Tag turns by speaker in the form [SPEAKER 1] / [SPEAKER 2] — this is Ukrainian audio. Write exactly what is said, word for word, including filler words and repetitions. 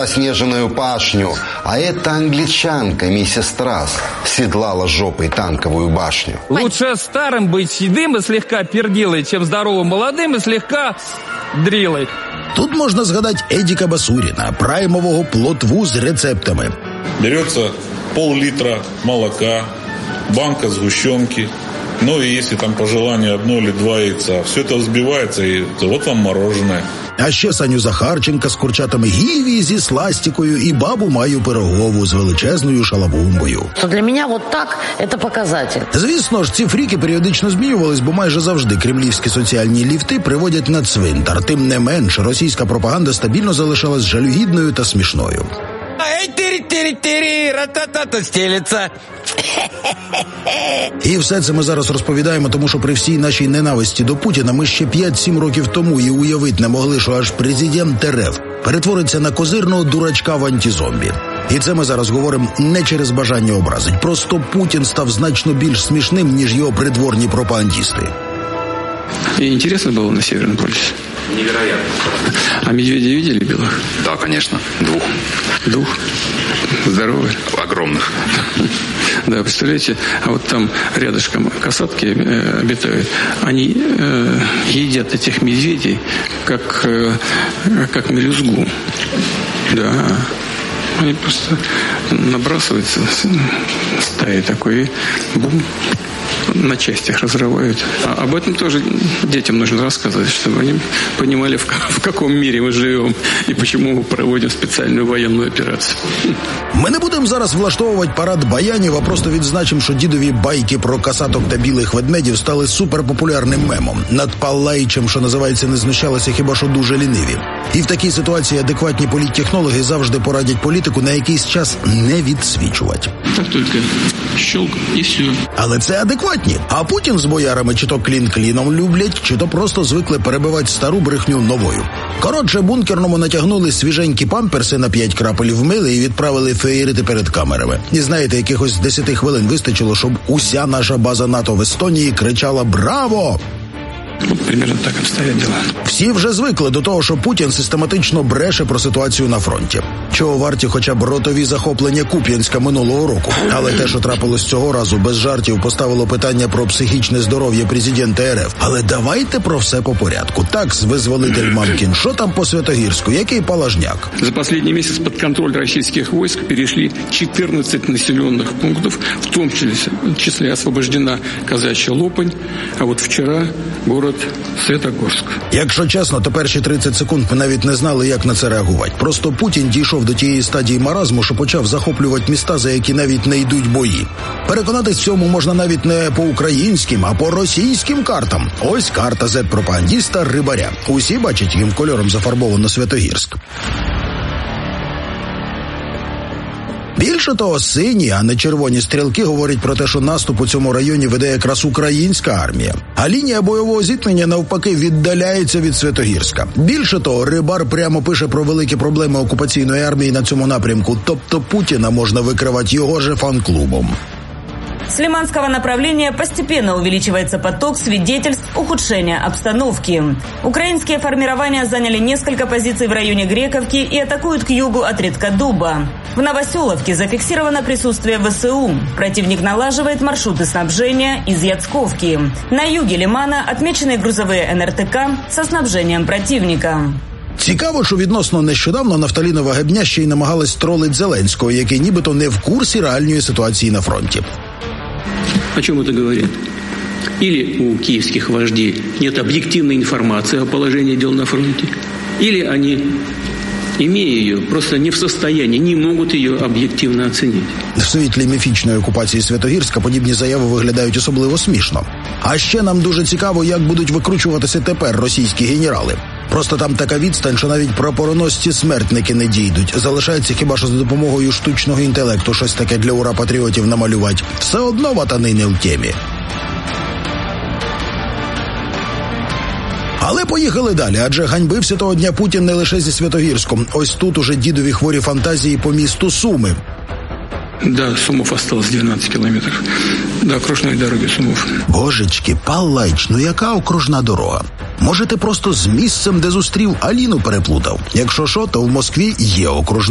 [SPEAKER 1] заснеженную пашню, а эта англичанка, миссис Трасс, седлала жопой танковую башню.
[SPEAKER 2] Лучше старым быть седым и слегка пердилой, чем здоровым молодым и слегка дрилой.
[SPEAKER 3] Тут можна згадати Едіка Басуріна, праймового плотву з рецептами.
[SPEAKER 4] Берется пол-литра молока, банка сгущенки, ну и если там по желанию одно или два яйца. Все это взбивается, и вот вам мороженое.
[SPEAKER 3] А ще Саню Захарченка з курчатами Гіві, зі сластикою і бабу Маю Пирогову з величезною шалабумбою.
[SPEAKER 5] Для мене от так, це показатель.
[SPEAKER 3] Звісно ж, ці фріки періодично змінювались, бо майже завжди кремлівські соціальні ліфти приводять на цвинтар. Тим не менш, російська пропаганда стабільно залишалась жалюгідною та смішною. І все це ми зараз розповідаємо, тому що при всій нашій ненависті до Путіна ми ще п'ять-сім років тому і уявити не могли, що аж президент РФ перетвориться на козирного дурачка в антизомбі. І це ми зараз говоримо не через бажання образить. Просто Путін став значно більш смішним, ніж його придворні пропагандісти.
[SPEAKER 6] И интересно было на Северном полюсе?
[SPEAKER 7] Невероятно.
[SPEAKER 6] А медведей видели белых?
[SPEAKER 7] Да, конечно. Двух.
[SPEAKER 6] Двух? Здоровых?
[SPEAKER 7] Огромных.
[SPEAKER 6] Да, представляете, а вот там рядышком касатки э, обитают. Они э, едят этих медведей, как, э, как мелюзгу. Да. Они просто набрасываются, стаи такой, и бум, на частях разрывают. А об этом тоже детям нужно рассказывать, чтобы они понимали, в, в каком мире мы живем и почему мы проводим специальную военную операцию.
[SPEAKER 3] Ми не будемо зараз влаштовувати парад баянів, а просто відзначимо, що дідові байки про касаток та білих ведмедів стали суперпопулярним мемом. Над Паллаїчем, що називається, не знущалися хіба що дуже ліниві. І в такій ситуації адекватні політтехнологи завжди порадять політику на якийсь час не відсвічувати.
[SPEAKER 6] Так тільки щелк і все.
[SPEAKER 3] Але це адекватні. А Путін з боярами чи то клін кліном люблять, чи то просто звикли перебивати стару брехню новою. Коротше, бункерному натягнули свіженькі памперси на п'ять крапель вмили і відправили феєрити перед камерами. І знаєте, якихось десяти хвилин вистачило, щоб уся наша база НАТО в Естонії кричала «Браво!».
[SPEAKER 6] Вот примерно так обстоят дела.
[SPEAKER 3] Всі вже звикли до того, що Путін систематично бреше про ситуацію на фронті. Чого варті хоча б ротові захоплення Куп'янська минулого року. Але те, що трапилось цього разу, без жартів поставило питання про психічне здоров'я президента РФ. Але давайте про все по порядку. Так, визволитель Мамкін, що там по Святогірську, який палажняк?
[SPEAKER 6] За последний месяц под контроль российских войск перешли четырнадцать населенных пунктов, в том числе освобождена Казачья Лопань, а вот вчера город Святогорськ.
[SPEAKER 3] Якщо чесно, то перші тридцять секунд ми навіть не знали, як на це реагувати. Просто Путін дійшов до тієї стадії маразму, що почав захоплювати міста, за які навіть не йдуть бої. Переконатись в цьому можна навіть не по українським, а по російським картам. Ось карта зет-пропагандіста Рибаря. Усі бачать, їм кольором зафарбовано Святогірськ. Більше того, сині, а не червоні стрілки говорять про те, що наступ у цьому районі веде якраз українська армія. А лінія бойового зіткнення, навпаки, віддаляється від Святогірська. Більше того, Рибар прямо пише про великі проблеми окупаційної армії на цьому напрямку. Тобто Путіна можна викривати його же фан-клубом.
[SPEAKER 8] С Лиманского направления постепенно увеличивается поток свидетельств ухудшения обстановки. Украинские формирования заняли несколько позиций в районе Грековки и атакуют к югу от Редкодуба. В Новоселовке зафиксировано присутствие ВСУ. Противник налаживает маршруты снабжения из Яцковки. На юге Лимана отмечены грузовые эн эр тэ ка со снабжением противника.
[SPEAKER 3] Цікаво, що відносно нещодавно Нафталінова Гебня ще й намагалась тролить Зеленського, який нібито не в курсі реальної ситуації на фронті.
[SPEAKER 6] О чем это говорит? Или у киевских вождей нет объективной информации о положении дел на фронте, или они, имея ее, просто не в состоянии, не могут ее об'єктивно оцінити.
[SPEAKER 3] В світлі міфічної окупації Святогірська подібні заяви виглядають особливо смішно. А ще нам дуже цікаво, як будуть викручуватися тепер російські генерали. Просто там така відстань, що навіть прапороносці смертники не дійдуть. Залишається хіба що за допомогою штучного інтелекту щось таке для ура-патріотів намалювати. Все одно ватани не в темі. Але поїхали далі, адже ганьбився того дня Путін не лише зі Святогірськом. Ось тут уже дідові хворі фантазії по місту Суми.
[SPEAKER 6] Да, Сумов осталось двенадцать километров до окружної дороги Сумов.
[SPEAKER 3] Божечки, Паллач, ну яка окружна дорога? Може, ти просто з місцем, де зустрів Аліну, переплутав? Якщо що, то в Москві є окружна